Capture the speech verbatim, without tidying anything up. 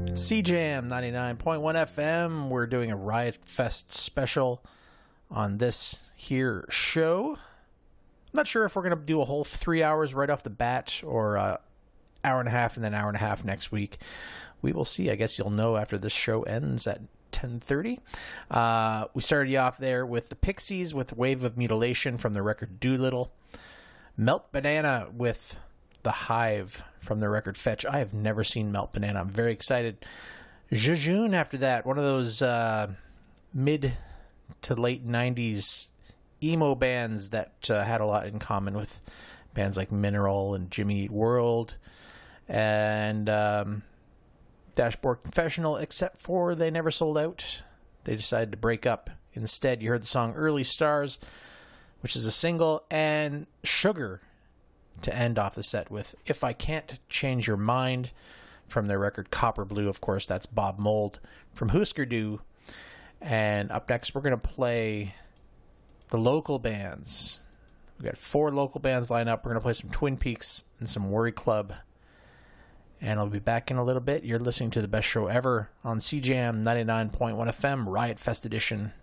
C Jam ninety-nine point one F M. We're doing a Riot Fest special on this here show. I'm not sure if we're going to do a whole three hours right off the bat or an hour and a half and then an hour and a half next week. We will see. I guess you'll know after this show ends at ten thirty. Uh, we started you off there with the Pixies with Wave of Mutilation from the record Doolittle. Melt Banana with The Hive from the record Fetch. I have never seen Melt Banana. I'm very excited. Jejune after that, one of those uh, mid to late nineties emo bands that uh, had a lot in common with bands like Mineral and Jimmy Eat World and um, Dashboard Confessional, except for they never sold out. They decided to break up. Instead, you heard the song Early Stars, which is a single, and Sugar to end off the set with If I Can't Change Your Mind from their record Copper Blue. Of course, that's Bob Mould from Husker Du. And up next, we're going to play the local bands. We've got four local bands lined up. We're going to play some Twin Peaks and some Worry Club. And I'll be back in a little bit. You're listening to the best show ever on C Jam ninety-nine point one F M, Riot Fest Edition.